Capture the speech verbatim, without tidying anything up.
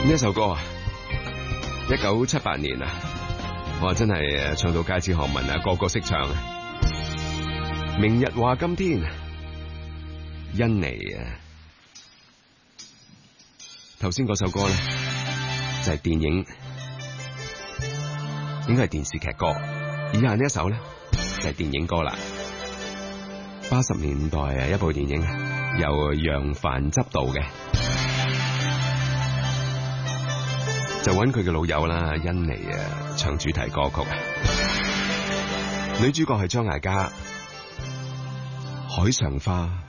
呢首歌啊，一九七八年啊，我真係唱到街知巷聞啊，個個識唱啊。明日話今天，因你啊。頭先嗰首歌咧就係電影，應該係電視劇歌。以下呢一首咧就係電影歌啦。八十年代啊，一部電影由楊凡執導嘅。就揾佢嘅老友啦，甄妮啊唱主題歌曲啊，女主角係張艾嘉，《海上花》。